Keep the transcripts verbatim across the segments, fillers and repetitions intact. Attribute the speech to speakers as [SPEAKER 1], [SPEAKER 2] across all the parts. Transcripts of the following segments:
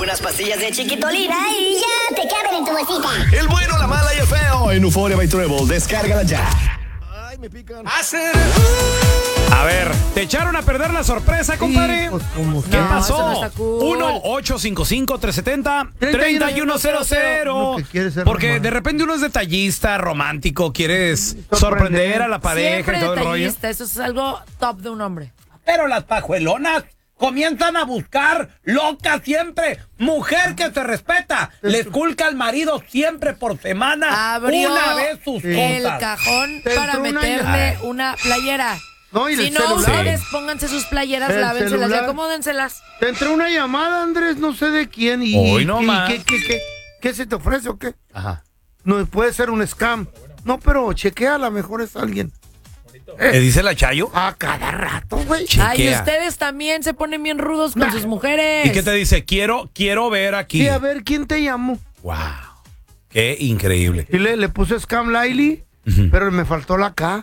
[SPEAKER 1] unas pastillas de Chiquitolina y ya te caben en tu bolsita.
[SPEAKER 2] El bueno, la mala y el feo en Euphoria by Treble. Descárgala ya. Ay, me pican.
[SPEAKER 3] A ver, ¿te echaron a perder la sorpresa, compadre?
[SPEAKER 4] Sí, pues, como
[SPEAKER 3] ¿Qué
[SPEAKER 4] no,
[SPEAKER 3] pasó?
[SPEAKER 4] eso no está cool.
[SPEAKER 3] uno ocho cinco cinco, tres siete cero, tres uno cero cero.
[SPEAKER 4] Uno que quiere ser
[SPEAKER 3] Porque
[SPEAKER 4] romántico.
[SPEAKER 3] de repente uno es detallista, romántico, quieres sorprender a la pareja
[SPEAKER 5] Siempre
[SPEAKER 3] y todo el rollo.
[SPEAKER 5] detallista, eso es algo top de un hombre.
[SPEAKER 6] Pero las pajuelonas comienzan a buscar loca siempre. Mujer que se respeta. Le esculca al marido siempre por semana.
[SPEAKER 5] Abrió
[SPEAKER 6] una vez sus
[SPEAKER 5] el
[SPEAKER 6] cosas.
[SPEAKER 5] cajón
[SPEAKER 4] Te
[SPEAKER 5] para
[SPEAKER 4] entró una
[SPEAKER 5] meterle
[SPEAKER 4] ya.
[SPEAKER 5] una playera.
[SPEAKER 4] No, y
[SPEAKER 5] si
[SPEAKER 4] el
[SPEAKER 5] no,
[SPEAKER 4] celular.
[SPEAKER 5] ustedes pónganse sus playeras,
[SPEAKER 4] El
[SPEAKER 5] lávenselas y
[SPEAKER 4] celular.
[SPEAKER 5] acomódenselas.
[SPEAKER 4] Te entró una llamada, Andrés, no sé de quién. Y,
[SPEAKER 3] Hoy no
[SPEAKER 4] y-
[SPEAKER 3] más.
[SPEAKER 4] ¿qué, qué, qué, qué se te ofrece o qué?
[SPEAKER 3] Ajá.
[SPEAKER 4] No, puede ser un scam. No, pero chequea, a lo mejor es alguien.
[SPEAKER 3] ¿Le dice la Chayo?
[SPEAKER 4] A cada rato, güey.
[SPEAKER 5] Ay,
[SPEAKER 3] Chequea.
[SPEAKER 5] ustedes también se ponen bien rudos con sus mujeres.
[SPEAKER 3] ¿Y qué te dice? Quiero, quiero ver aquí.
[SPEAKER 4] Sí, a ver, ¿quién te llamó?
[SPEAKER 3] Wow. Qué increíble.
[SPEAKER 4] Y le, le puse scam Laili, pero me faltó la K.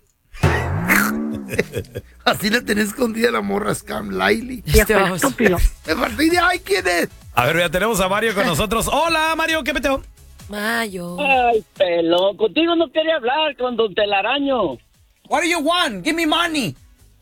[SPEAKER 4] Así la tenés escondida la morra, scam Laili.
[SPEAKER 5] Este vamos.
[SPEAKER 4] Me faltó y de, ay, ¿quién es?
[SPEAKER 3] A ver, ya tenemos a Mario con nosotros. Hola, Mario, ¿qué peteo?
[SPEAKER 5] Mayo.
[SPEAKER 7] Ay, pelón, contigo no quería hablar con don Telaraño.
[SPEAKER 6] What do you want? Give me money.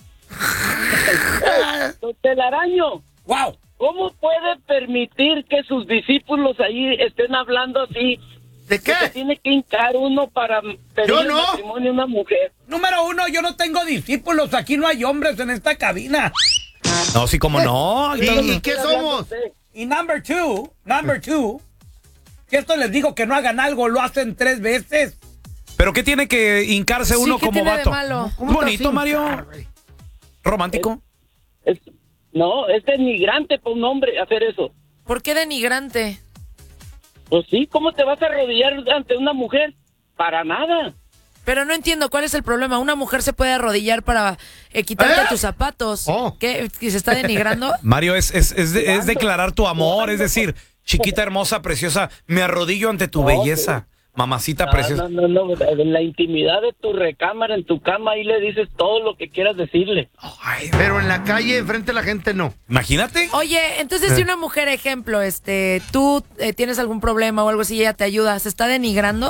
[SPEAKER 7] Don Telaraño,
[SPEAKER 6] Wow.
[SPEAKER 7] ¿cómo puede permitir que sus discípulos ahí estén hablando así?
[SPEAKER 4] ¿De
[SPEAKER 7] Que se
[SPEAKER 4] qué?
[SPEAKER 7] tiene que hincar uno para pedir
[SPEAKER 4] Yo no.
[SPEAKER 7] matrimonio a una mujer.
[SPEAKER 6] Número uno, yo no tengo discípulos. Aquí no hay hombres en esta cabina.
[SPEAKER 3] No, sí, cómo no.
[SPEAKER 4] ¿Y, y qué somos?
[SPEAKER 6] Y number two, number two, si esto les digo que no hagan algo, lo hacen tres veces.
[SPEAKER 3] ¿Pero qué tiene que hincarse
[SPEAKER 5] Sí,
[SPEAKER 3] uno
[SPEAKER 5] ¿qué
[SPEAKER 3] como
[SPEAKER 5] tiene de
[SPEAKER 3] vato?
[SPEAKER 5] malo?
[SPEAKER 4] ¿Cómo te
[SPEAKER 3] Bonito,
[SPEAKER 4] vas a
[SPEAKER 3] Mario.
[SPEAKER 4] hincar, güey?
[SPEAKER 3] Romántico.
[SPEAKER 7] Es- no, es denigrante para un hombre hacer eso.
[SPEAKER 5] ¿Por qué denigrante?
[SPEAKER 7] Pues sí, ¿cómo te vas a arrodillar ante una mujer? Para nada.
[SPEAKER 5] Pero no entiendo cuál es el problema. Una mujer se puede arrodillar para eh, quitarte
[SPEAKER 4] ¿Eh?
[SPEAKER 5] tus zapatos.
[SPEAKER 4] Oh.
[SPEAKER 5] ¿Qué? ¿Que se está denigrando?
[SPEAKER 3] Mario, es, es, es, de- es declarar tu amor, es decir, chiquita, hermosa, preciosa, me arrodillo ante tu
[SPEAKER 7] No,
[SPEAKER 3] belleza. Mamacita
[SPEAKER 7] No,
[SPEAKER 3] preciosa.
[SPEAKER 7] no, no, no, en la intimidad de tu recámara, en tu cama, ahí le dices todo lo que quieras decirle.
[SPEAKER 3] Ay,
[SPEAKER 4] Pero en la calle, enfrente de la gente, no.
[SPEAKER 3] imagínate.
[SPEAKER 5] Oye, entonces si una mujer, ejemplo, este, tú eh, tienes algún problema o algo así y ella te ayuda, ¿se está denigrando?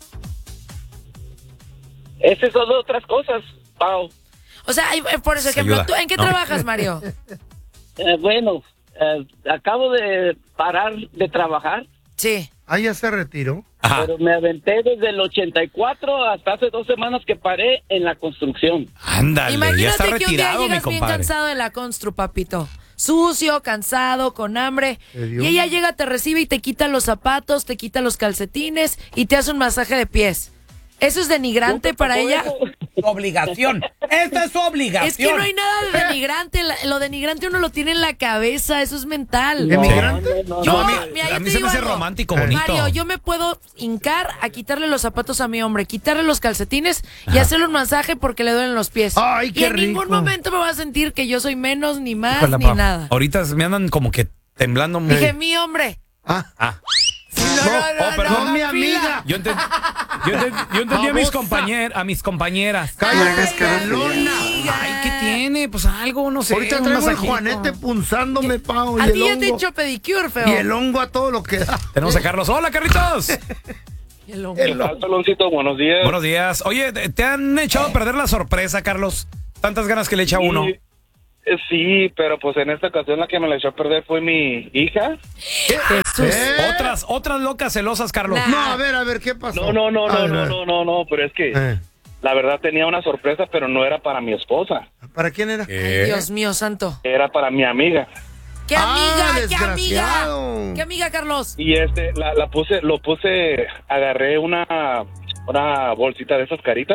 [SPEAKER 7] Esas son otras cosas, Pau.
[SPEAKER 5] O sea, hay- eh, por ese
[SPEAKER 3] Se
[SPEAKER 5] ejemplo,
[SPEAKER 3] ayuda,
[SPEAKER 5] ¿tú en qué
[SPEAKER 3] ¿no?
[SPEAKER 5] trabajas, Mario?
[SPEAKER 7] Eh, bueno, eh, acabo de parar de trabajar,
[SPEAKER 5] Sí.
[SPEAKER 4] Ah, ya se retiró.
[SPEAKER 3] Ajá.
[SPEAKER 7] pero me aventé desde el ochenta y cuatro hasta hace dos semanas que paré en la construcción.
[SPEAKER 3] Ándale, ya
[SPEAKER 5] Imagínate
[SPEAKER 3] está
[SPEAKER 5] que un día
[SPEAKER 3] retirado, mi
[SPEAKER 5] llegas bien
[SPEAKER 3] compadre.
[SPEAKER 5] cansado de la constru, papito. Sucio, cansado, con hambre.
[SPEAKER 4] ¿Te dio?
[SPEAKER 5] Y ella llega, te recibe y te quita los zapatos, te quita los calcetines y te hace un masaje de pies. ¿Eso es denigrante para ella?
[SPEAKER 6] Su obligación. Esta es su obligación.
[SPEAKER 5] Es que no hay nada de denigrante. La- Lo denigrante uno lo tiene en la cabeza. Eso es mental.
[SPEAKER 4] ¿De migrante?
[SPEAKER 7] no, no,
[SPEAKER 5] Yo,
[SPEAKER 3] No, a mí,
[SPEAKER 5] mira, yo
[SPEAKER 3] a mí
[SPEAKER 5] te
[SPEAKER 3] se me
[SPEAKER 5] digo
[SPEAKER 3] hace
[SPEAKER 5] algo.
[SPEAKER 3] romántico, bonito.
[SPEAKER 5] Mario, yo me puedo hincar a quitarle los zapatos a mi hombre, quitarle los calcetines y hacerle un masaje porque le duelen los pies.
[SPEAKER 4] Ay,
[SPEAKER 5] y
[SPEAKER 4] qué
[SPEAKER 5] en ningún
[SPEAKER 4] rico.
[SPEAKER 5] momento me va a sentir que yo soy menos, ni más,
[SPEAKER 3] Híjole,
[SPEAKER 5] ni
[SPEAKER 3] pa.
[SPEAKER 5] nada.
[SPEAKER 3] Ahorita me andan como que temblando muy.
[SPEAKER 5] Dije, mi hombre.
[SPEAKER 4] Ah,
[SPEAKER 3] Ah.
[SPEAKER 5] No, no, no,
[SPEAKER 3] oh, perdón,
[SPEAKER 5] no,
[SPEAKER 4] mi
[SPEAKER 5] fila.
[SPEAKER 4] amiga.
[SPEAKER 3] Yo, enten- yo, enten- yo entendí a mis
[SPEAKER 4] Babosa.
[SPEAKER 3] compañeras, a mis compañeras.
[SPEAKER 4] cállate, pelona.
[SPEAKER 3] Ay, ¿qué tiene? Pues algo, no sé.
[SPEAKER 4] Ahorita
[SPEAKER 3] un
[SPEAKER 4] traigo el
[SPEAKER 3] masajito.
[SPEAKER 4] Juanete punzándome, Pau.
[SPEAKER 5] A
[SPEAKER 4] Y
[SPEAKER 5] ti
[SPEAKER 4] el
[SPEAKER 5] ya te he
[SPEAKER 4] hongo.
[SPEAKER 5] hecho pedicure, feo.
[SPEAKER 4] Y el hongo a todo lo que da.
[SPEAKER 3] Tenemos a Carlos. Hola, Carlitos.
[SPEAKER 5] El hongo.
[SPEAKER 4] El hongo.
[SPEAKER 7] Peloncito, buenos días.
[SPEAKER 3] Buenos días. Oye, ¿te te han echado a perder la sorpresa, Carlos? Tantas ganas que le echa uno.
[SPEAKER 8] Sí, eh, sí, pero pues en esta ocasión la que me la echó a perder fue mi hija.
[SPEAKER 5] Jesús.
[SPEAKER 4] ¿Eh?
[SPEAKER 3] Otras, otras locas celosas, Carlos.
[SPEAKER 5] Nah.
[SPEAKER 4] No, a ver, a ver, ¿qué pasó?
[SPEAKER 8] No, no, no,
[SPEAKER 4] A
[SPEAKER 8] no,
[SPEAKER 4] ver, a
[SPEAKER 8] no,
[SPEAKER 4] ver.
[SPEAKER 8] no, no, no, pero es que
[SPEAKER 4] Eh,
[SPEAKER 8] la verdad tenía una sorpresa, pero no era para mi esposa,
[SPEAKER 4] ¿Para quién era?
[SPEAKER 5] Ay, Dios mío santo.
[SPEAKER 8] era para mi amiga.
[SPEAKER 5] ¿Qué
[SPEAKER 4] Ah,
[SPEAKER 5] amiga? ¿Qué amiga?
[SPEAKER 4] desgraciado.
[SPEAKER 5] ¿Qué amiga, Carlos?
[SPEAKER 8] Y este, la, la puse, lo puse, agarré una, una bolsita de esas caritas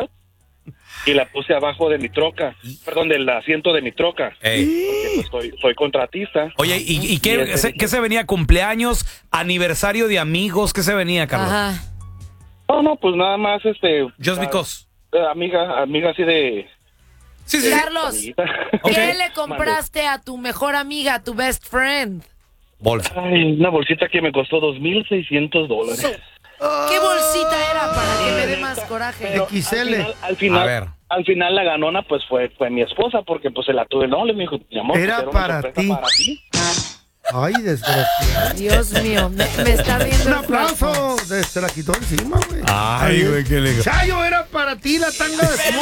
[SPEAKER 8] y la puse abajo de mi troca, perdón, del asiento de mi troca,
[SPEAKER 3] Ey.
[SPEAKER 8] porque pues soy, soy contratista.
[SPEAKER 3] Oye, ¿y, y
[SPEAKER 8] Y
[SPEAKER 3] qué,
[SPEAKER 8] ese
[SPEAKER 3] se,
[SPEAKER 8] dije-
[SPEAKER 3] qué se venía? ¿Cumpleaños? ¿Aniversario de amigos? ¿Qué se venía, Carlos?
[SPEAKER 5] Ajá.
[SPEAKER 8] No, no, pues nada más, este...
[SPEAKER 3] Just
[SPEAKER 8] ah,
[SPEAKER 3] because.
[SPEAKER 8] eh, amiga, amiga así de...
[SPEAKER 3] Sí, sí.
[SPEAKER 5] Carlos,
[SPEAKER 8] amiguita.
[SPEAKER 5] ¿qué
[SPEAKER 3] Ok.
[SPEAKER 5] le compraste a tu mejor amiga, a tu best friend?
[SPEAKER 3] Bolsa.
[SPEAKER 8] Ay, una bolsita que me costó dos mil seiscientos dólares.
[SPEAKER 5] ¿Qué bolsita era para que me dé más coraje?
[SPEAKER 8] Pero
[SPEAKER 4] X L.
[SPEAKER 8] Al final, al final,
[SPEAKER 3] A ver.
[SPEAKER 8] al final la ganona pues fue fue mi esposa porque pues se la tuve. No, le me dijo, mi amor,
[SPEAKER 4] Era
[SPEAKER 8] pues, una
[SPEAKER 4] para
[SPEAKER 8] sorpresa
[SPEAKER 4] ti.
[SPEAKER 8] para ti.
[SPEAKER 4] Ay, desgraciado.
[SPEAKER 5] Dios mío, me, me está riendo.
[SPEAKER 4] Un
[SPEAKER 5] el cuerpo.
[SPEAKER 4] aplauso. Se la quitó encima, güey.
[SPEAKER 3] Ay, güey, qué legal.
[SPEAKER 4] Chayo, era para ti la tanga de